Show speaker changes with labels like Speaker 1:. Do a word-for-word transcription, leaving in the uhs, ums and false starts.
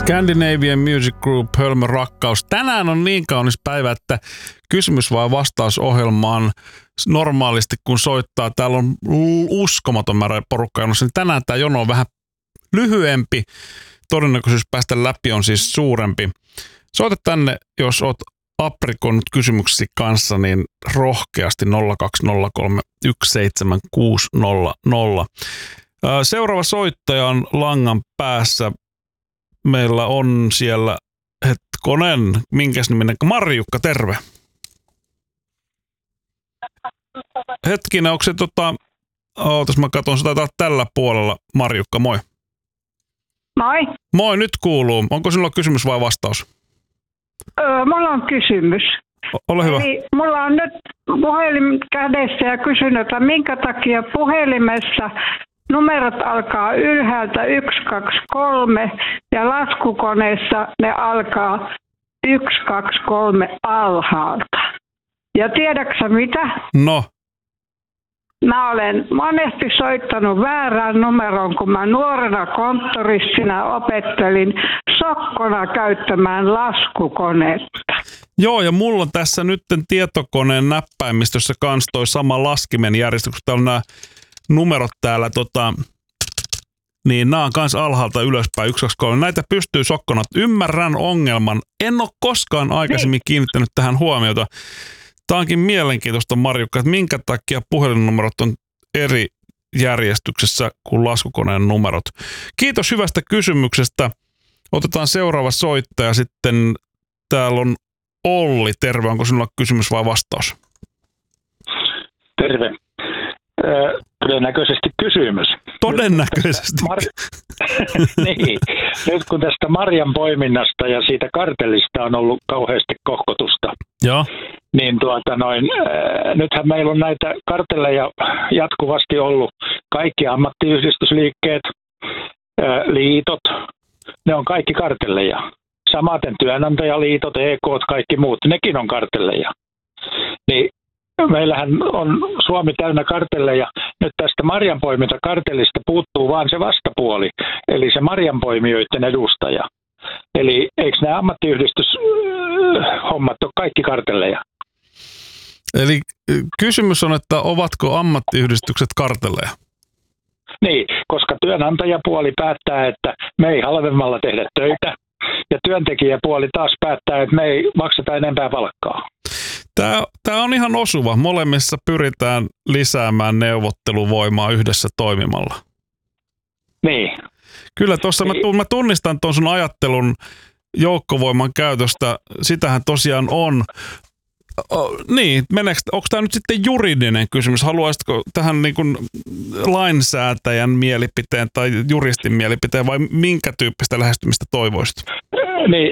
Speaker 1: Scandinavian Music Group, Hölmön rakkaus. Tänään on niin kaunis päivä, että kysymys vai vastausohjelmaan normaalisti kun soittaa. Täällä on uskomaton määrä porukkaa jonossa, niin tänään tämä jono on vähän lyhyempi. Todennäköisyys päästä läpi on siis suurempi. Soita tänne, jos oot aprikonnut kysymyksesi kanssa, niin rohkeasti nolla kaksi nolla kolme yksi seitsemän kuusi nolla nolla. Seuraava soittaja on langan päässä. Meillä on siellä, hetkonen, minkäs niminen, Marjukka, terve. Hetkinen, onko se tota, ootas mä katson, se taitaa tällä puolella. Marjukka, moi.
Speaker 2: Moi.
Speaker 1: Moi, nyt kuuluu. Onko sinulla kysymys vai vastaus?
Speaker 2: Öö, mulla on kysymys.
Speaker 1: O- ole hyvä.
Speaker 2: Eli mulla on nyt puhelin kädessä ja kysyn, että minkä takia puhelimessa numerot alkaa ylhäältä yksi kaksi kolme ja laskukoneessa ne alkaa yksi kaksi kolme alhaalta. Ja tiedätkö mitä?
Speaker 1: No.
Speaker 2: Mä olen monesti soittanut väärään numeroon, kun mä nuorena konttoristina opettelin sokkona käyttämään laskukonetta.
Speaker 1: Joo, ja mulla on tässä nyt tietokoneen näppäimistössä kans toi sama laskimen järjestys, kun täällä on nämä numerot täällä, tota, niin nämä on kans alhaalta ylöspäin, yksi, kaksi, kolme. Näitä pystyy sokkona. Ymmärrän ongelman. En ole koskaan aikaisemmin niin kiinnittänyt tähän huomiota. Tämä onkin mielenkiintoista, Marjukka, että minkä takia puhelinnumerot on eri järjestyksessä kuin laskukoneen numerot. Kiitos hyvästä kysymyksestä. Otetaan seuraava soittaja sitten. Täällä on Olli. Terve. Onko sinulla kysymys vai vastaus?
Speaker 3: Terve. Todennäköisesti kysymys.
Speaker 1: Todennäköisesti.
Speaker 3: Mar- niin. Nyt kun tästä marjan poiminnasta ja siitä kartellista on ollut kauheasti kohkotusta,
Speaker 1: Joo.
Speaker 3: niin tuota noin, äh, nythän meillä on näitä kartelleja jatkuvasti ollut. Kaikki ammattiyhdistysliikkeet, äh, liitot, ne on kaikki kartelleja. Samaten työnantajaliitot, E K:t, kaikki muut, nekin on kartelleja. Niin meillähän on Suomi täynnä kartelleja. Nyt tästä marjanpoimintakartellista puuttuu vaan se vastapuoli, eli se marjanpoimijoiden edustaja. Eli eikö nämä ammattiyhdistyshommat ole kaikki kartelleja?
Speaker 1: Eli kysymys on, että ovatko ammattiyhdistykset kartelleja?
Speaker 3: Niin, koska työnantajapuoli päättää, että me ei halvemmalla tehdä töitä, ja työntekijäpuoli taas päättää, että me ei makseta enempää palkkaa.
Speaker 1: Tämä, tämä on ihan osuva. Molemmissa pyritään lisäämään neuvotteluvoimaa yhdessä toimimalla.
Speaker 3: Niin.
Speaker 1: Kyllä tuossa mä, mä tunnistan tuon sun ajattelun joukkovoiman käytöstä. Sitähän tosiaan on. O, niin, meneekö, onko tämä nyt sitten juridinen kysymys? Haluaisitko tähän niin kuin lainsäätäjän mielipiteen tai juristin mielipiteen vai minkä tyyppistä lähestymistä toivoisit?
Speaker 3: Niin,